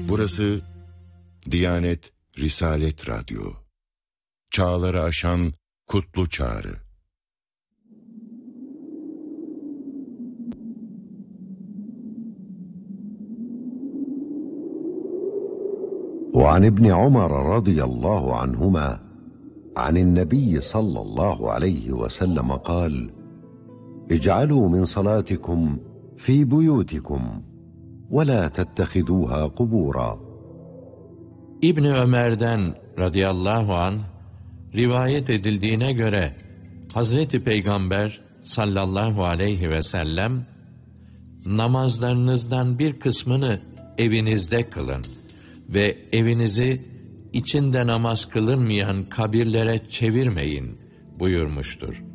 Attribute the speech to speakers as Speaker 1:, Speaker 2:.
Speaker 1: Burası Diyanet Risalet Radyo. Çağları aşan kutlu çağrı.
Speaker 2: وعن ابن عمر رضي الله عنهما عن النبي صلى الله عليه وسلم قال: اجعلوا من صلاتكم في بيوتكم ولا تتخذوها قبورا.
Speaker 3: İbni Ömer'den radıyallahu anh rivayet edildiğine göre Hazreti Peygamber sallallahu aleyhi ve sellem namazlarınızdan bir kısmını evinizde kılın ve evinizi içinde namaz kılınmayan kabirlere çevirmeyin buyurmuştur.